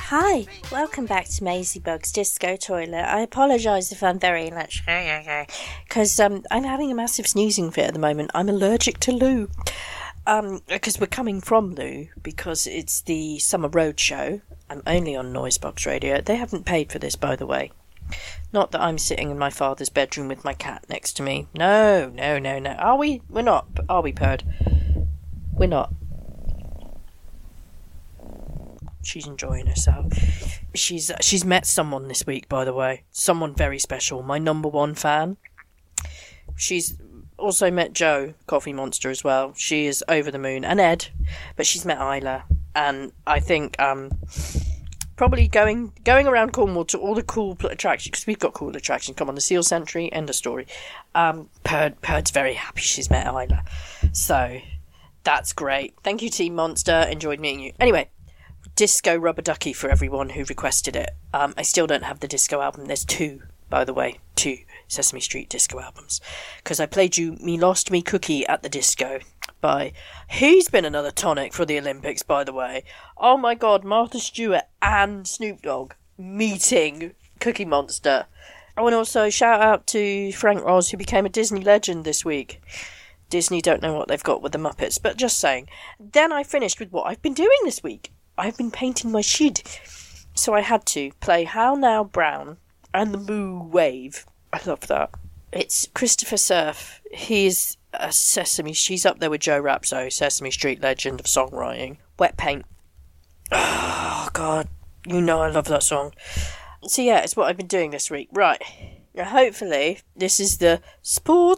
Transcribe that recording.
Hi, welcome back to Maisie Bug's Disco Toilet. I apologise if I'm very much... because I'm having a massive sneezing fit at the moment. I'm allergic to loo. Because we're coming from loo, because it's the Summer Road show. I'm only on Noisebox Radio. They haven't paid for this, by the way. Not that I'm sitting in my father's bedroom with my cat next to me. No. Are we? We're not. Are we, Purd? We're not. She's enjoying herself. She's met someone this week, by the way. Someone very special. My number one fan. She's also met Joe, Coffee Monster, as well. She is over the moon. And Ed. But she's met Isla. And I think probably going around Cornwall to all the cool attractions, because we've got cool attractions. Come on, the Seal Sentry, end of story. Purd's very happy she's met Isla. So, that's great. Thank you, Team Monster. Enjoyed meeting you. Anyway. Disco Rubber Ducky for everyone who requested it. I still don't have the disco album. There's two, by the way. Two Sesame Street disco albums. Because I played you Me Lost Me Cookie at the Disco by... He's been another tonic for the Olympics, by the way. Oh my god, Martha Stewart and Snoop Dogg meeting Cookie Monster. I want to also shout out to Frank Ross, who became a Disney legend this week. Disney don't know what they've got with the Muppets, but just saying. Then I finished with what I've been doing this week. I've been painting my shed, so I had to play How Now Brown and the Moo Wave. I love that. It's Christopher Surf. He's a she's up there with Joe Rapso, Sesame Street legend of songwriting. Wet Paint. Oh, God. You know I love that song. So yeah, it's what I've been doing this week. Right. Now, hopefully, this is the Sports